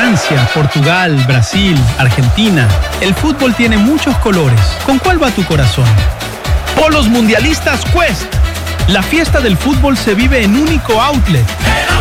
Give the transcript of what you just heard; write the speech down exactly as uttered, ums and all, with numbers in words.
Francia, Portugal, Brasil, Argentina. El fútbol tiene muchos colores. ¿Con cuál va tu corazón? Polos Mundialistas Quest. La fiesta del fútbol se vive en único outlet.